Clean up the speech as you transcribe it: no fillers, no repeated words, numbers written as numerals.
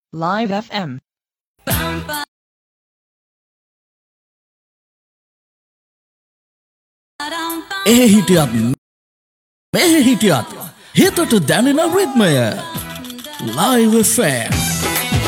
Live FM. එහි හිටියත් මෙහි හිටියත් හිතට දැනෙන රිද්මය Live FM.